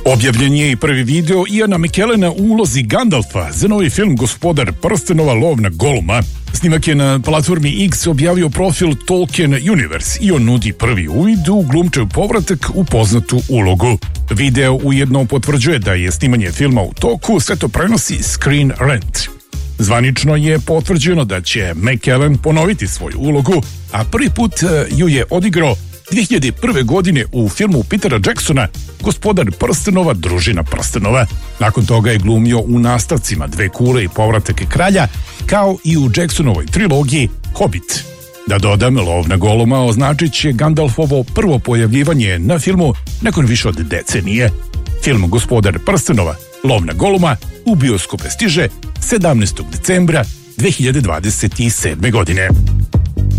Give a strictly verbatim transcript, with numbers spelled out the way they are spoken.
Objavljen je i prvi video Iana McKellena u ulozi Gandalfa za novi film Gospodar prstenova, lov na Goluma. Snimak je na platformi X objavio profil Tolkien Universe i on nudi prvi uvid u glumčev povratak u poznatu ulogu. Video ujedno potvrđuje da je snimanje filma u toku, sve to prenosi Screen Rant. Zvanično je potvrđeno da će McKellen ponoviti svoju ulogu, a prvi put ju je odigrao dve hiljade prve. godine u filmu Petera Jacksona Gospodar prstenova, družina prstenova. Nakon toga je glumio u nastavcima Dve kule i Povratak kralja, kao i u Jacksonovoj trilogiji Hobbit. Da dodam, lov na Goluma označit će Gandalfovo prvo pojavljivanje na filmu nakon više od decenije. Film Gospodar prstenova, lov na Goluma u bioskope stiže sedamnaestog decembra dve hiljade dvadeset sedme. godine.